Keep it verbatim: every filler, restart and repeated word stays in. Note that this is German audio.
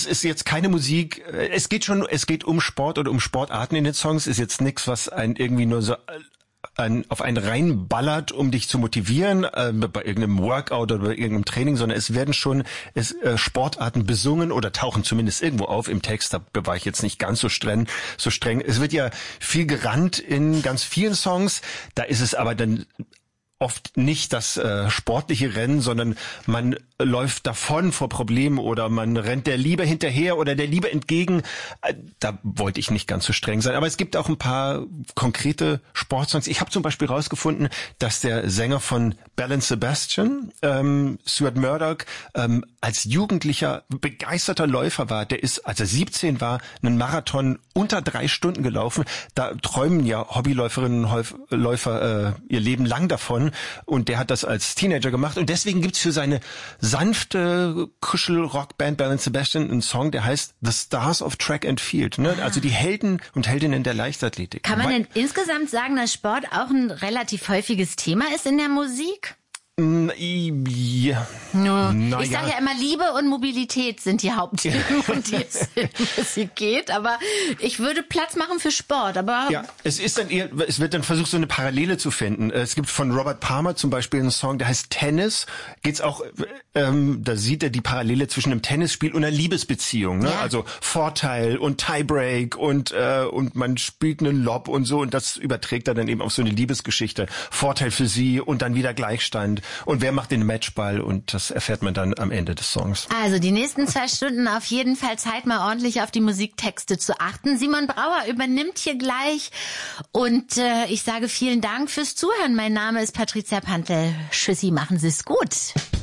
das ist jetzt keine Musik, es geht schon, es geht um Sport oder um Sportarten in den Songs, ist jetzt nichts, was einen irgendwie nur so ein, auf einen reinballert, um dich zu motivieren, äh, bei irgendeinem Workout oder bei irgendeinem Training, sondern es werden schon es, äh, Sportarten besungen oder tauchen zumindest irgendwo auf im Text, da war ich jetzt nicht ganz so streng, so streng. Es wird ja viel gerannt in ganz vielen Songs, da ist es aber dann oft nicht das äh, sportliche Rennen, sondern man läuft davon vor Problemen oder man rennt der Liebe hinterher oder der Liebe entgegen. Äh, da wollte ich nicht ganz so streng sein. Aber es gibt auch ein paar konkrete Sportsongs. Ich habe zum Beispiel rausgefunden, dass der Sänger von Belle and Sebastian, ähm, Stuart Murdoch, ähm, als Jugendlicher begeisterter Läufer war. Der ist, als er siebzehn war, einen Marathon unter drei Stunden gelaufen. Da träumen ja Hobbyläuferinnen und Läufer äh, ihr Leben lang davon. Und der hat das als Teenager gemacht. Und deswegen gibt's für seine sanfte Kuschel-Rockband Belle and Sebastian einen Song, der heißt The Stars of Track and Field. Ne? Also die Helden und Heldinnen der Leichtathletik. Kann man denn insgesamt sagen, dass Sport auch ein relativ häufiges Thema ist in der Musik? Ja. No. Na, ich sage ja. ja immer, Liebe und Mobilität sind die Hauptthemen, um die es in Musik geht. Aber ich würde Platz machen für Sport. Aber ja, es ist dann eher, es wird dann versucht, so eine Parallele zu finden. Es gibt von Robert Palmer zum Beispiel einen Song, der heißt Tennis. Geht's auch, ähm, da sieht er die Parallele zwischen einem Tennisspiel und einer Liebesbeziehung. Ne? Ja. Also Vorteil und Tiebreak und äh, und man spielt einen Lob und so und das überträgt er dann eben auf so eine Liebesgeschichte. Vorteil für sie und dann wieder Gleichstand. Und wer macht den Matchball? Und das erfährt man dann am Ende des Songs. Also die nächsten zwei Stunden auf jeden Fall Zeit, mal ordentlich auf die Musiktexte zu achten. Simon Brauer übernimmt hier gleich. Und äh, ich sage vielen Dank fürs Zuhören. Mein Name ist Patricia Pantel. Tschüssi, machen Sie es gut.